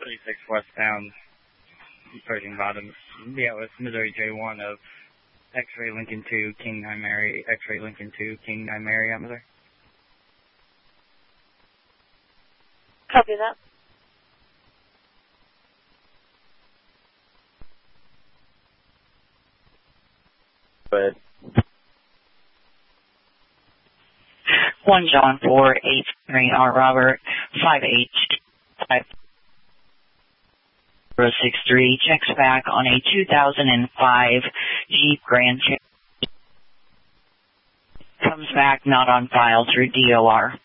36 westbound, approaching bottom. Yeah, with Missouri J1 of X-Ray Lincoln 2, King 9 Mary, X-Ray Lincoln 2, King 9 Mary, Missouri. Copy that. But 1 John 4, 8, Green R. Robert, 5H5063, checks back on a 2005 Jeep Grand Cherokee. Comes back not on file through DOR.